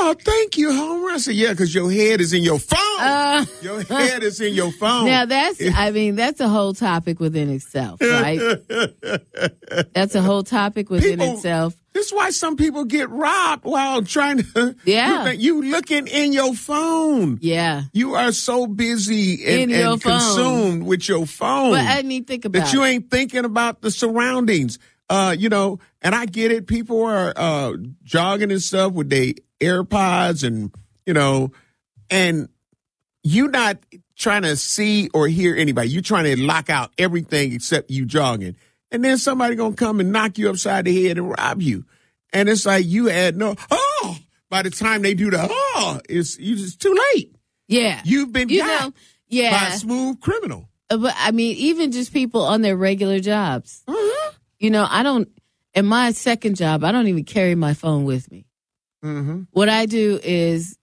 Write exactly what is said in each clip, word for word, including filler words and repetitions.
Oh, thank you, Homer. I said, yeah, because your head is in your phone. Uh, your head is in your phone. Now, that's, I mean, that's a whole topic within itself, right? That's a whole topic within people, itself. This is why some people get robbed while trying to. Yeah. You, you looking in your phone. Yeah. You are so busy and, in your and phone. consumed with your phone. But I mean, think about that you it. ain't thinking about the surroundings. Uh, you know, and I get it. People are uh, jogging and stuff with their AirPods and, you know, and you not trying to see or hear anybody. You trying to lock out everything except you jogging. And then somebody going to come and knock you upside the head and rob you. And it's like you had no, oh, by the time they do the, oh, it's, it's too late. Yeah. You've been you got know, yeah. by a smooth criminal. Uh, but I mean, even just people on their regular jobs. Mm-hmm. You know, I don't, in my second job, I don't even carry my phone with me. Mm-hmm. What I do is,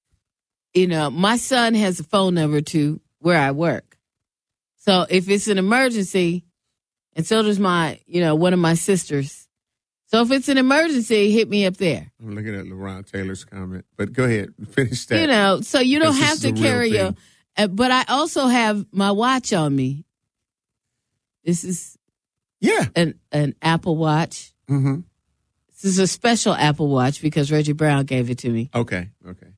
you know, my son has a phone number to where I work. So if it's an emergency, and so does my, you know, one of my sisters. So if it's an emergency, hit me up there. I'm looking at LaRon Taylor's comment, but go ahead, finish that. You know, so you don't have to carry your, uh, but I also have my watch on me. This is yeah an an Apple Watch. Mm-hmm. This is a special Apple Watch because Reggie Brown gave it to me. Okay, okay.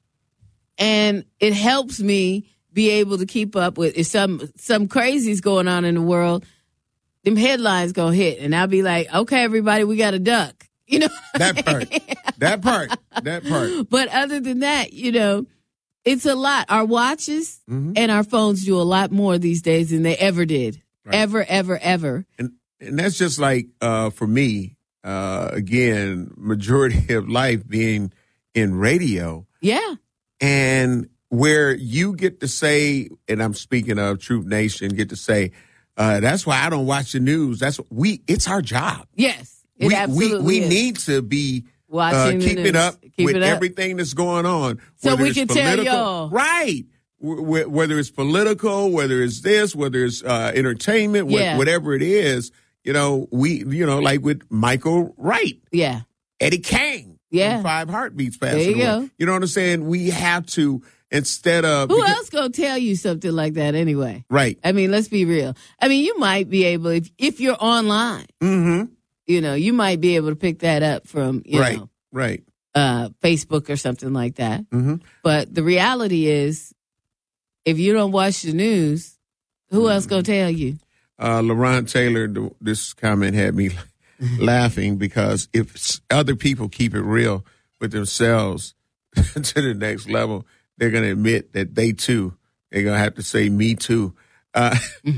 And it helps me be able to keep up with if some some crazy's going on in the world. Them headlines gonna hit, and I'll be like, "Okay, everybody, we got to duck." You know that part, that part, that part. But other than that, you know, it's a lot. Our watches mm-hmm. and our phones do a lot more these days than they ever did, right. ever, ever, ever. And and that's just like uh, for me. Uh, again, majority of life being in radio. Yeah. And where you get to say, and I'm speaking of Truth Nation, get to say, uh, that's why I don't watch the news. That's we. It's our job. Yes, it we, absolutely we, we is. need to be watching, uh, keeping up Keep with it up. everything that's going on. So we it's can tell y'all. Right. W- whether it's political, whether it's this, whether it's uh, entertainment, yeah. wh- whatever it is. You know, we, you know, like with Michael Wright. Yeah. Eddie Kane. Yeah. Five Heartbeats passed There you away. go. You know what I'm saying? We have to, instead of. Who because, else gonna tell you something like that anyway? Right. I mean, let's be real. I mean, you might be able, if if you're online, mm-hmm. you know, you might be able to pick that up from, you right. know, right. Uh, Facebook or something like that. Mm-hmm. But the reality is, if you don't watch the news, who mm-hmm. else gonna tell you? Uh, LaRon Taylor, this comment had me laughing because if other people keep it real with themselves to the next level, they're going to admit that they too, they're going to have to say me too. Uh,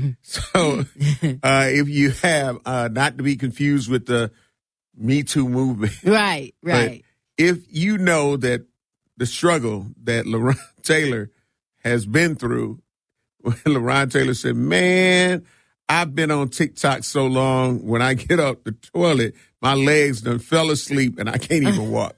so uh, if you have, uh, not to be confused with the Me Too movement. Right, right. But if you know that the struggle that LaRon Taylor has been through, LaRon Taylor said, man, I've been on TikTok so long, when I get up the toilet, my legs done fell asleep and I can't even walk.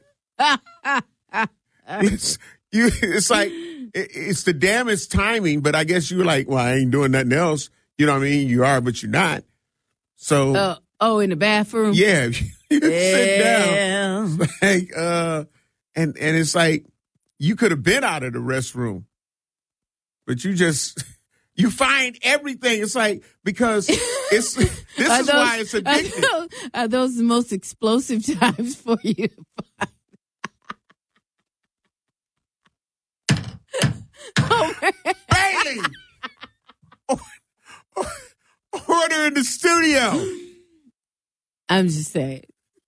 it's, you, it's like, it, it's the damnest timing, but I guess you're like, well, I ain't doing nothing else. You know what I mean? You are, but you're not. So. Uh, oh, in the bathroom? Yeah. You yeah. sit down. It's like, uh, and, and it's like, you could have been out of the restroom, but you just. You find everything. It's like, because it's, this is those, why it's addictive. Are those, are those the most explosive times for you to find? Oh, Bailey! Order in the studio. I'm just saying.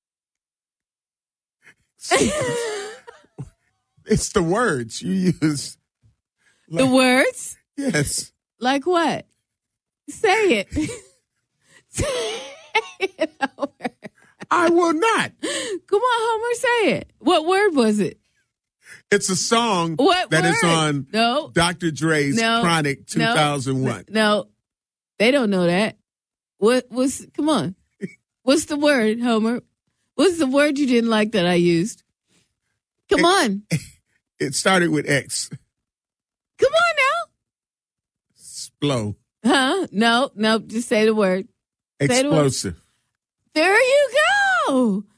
It's the words you use. Like, the words? Yes. Like what? Say it. Say it, Homer. I will not. Come on, Homer, say it. What word was it? It's a song what that word? is on no. Doctor Dre's no. Chronic two thousand one. No, no, they don't know that. What was, come on. What's the word, Homer? What's the word you didn't like that I used? Come it, on. It started with X. Come on now. Splo. Huh? No, no, just say the word. Explosive. The word. There you go.